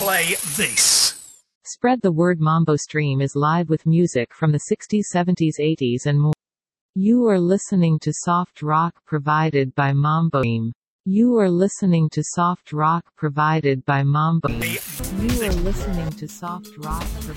play this. Spread the word. Mambo Stream is live with music from the 60s, 70s, 80s and more. You are listening to soft rock provided by Mambo Stream. You are listening to soft rock provided by Mambo. You are listening to soft rock